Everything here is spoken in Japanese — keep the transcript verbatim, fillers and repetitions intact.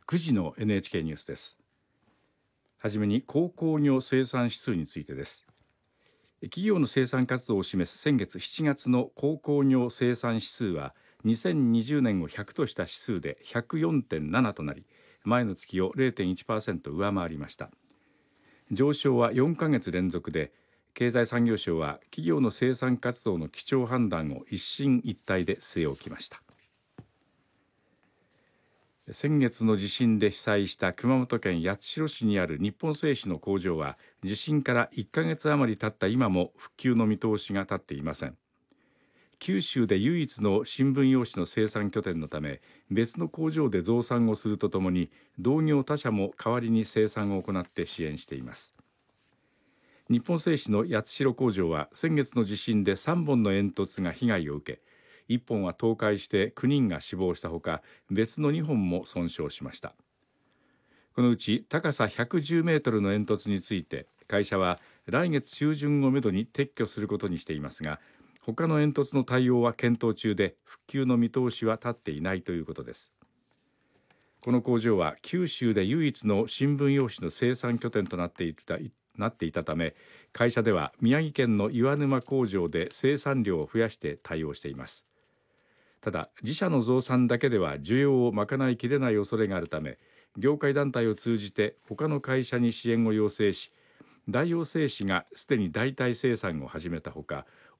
くじの エヌエイチケー ニュースです。はじめに鉱工業生産指数についてです。企業の生産活動を示す先月しちがつの鉱工業生産指数はにせんにじゅうねんをひゃくとした指数で ひゃくよんてんなな となり、前の月を れいてんいちパーセント 上回りました。上昇はよんかげつ連続で、経済産業省は企業の生産活動の基調判断を一進一退で据え置きました。先月の地震で被災した熊本県八代市にある日本製紙の工場は、地震からいっかげつ余り経った今も復旧の見通しが立っていません。九州で唯一の新聞用紙の生産拠点のため、別の工場で増産をするとともに、同業他社も代わりに生産を行って支援しています。日本製紙の八代工場は先月の地震でさんぼんの煙突が被害を受け、いっぽんは倒壊してきゅうにんが死亡したほか、別のにほんも損傷しました。このうち高さひゃくじゅうメートルの煙突について、会社は来月中旬をめどに撤去することにしていますが、他の煙突の対応は検討中で、復旧の見通しは立っていないということです。この工場は九州で唯一の新聞用紙の生産拠点となっていたなっていたため、会社では宮城県の岩沼工場で生産量を増やして対応しています。ただ、自社の増産だけでは需要を賄いきれない恐れがあるため、業界団体を通じて他の会社に支援を要請し、大王製紙がすでに代替生産を始めたほか、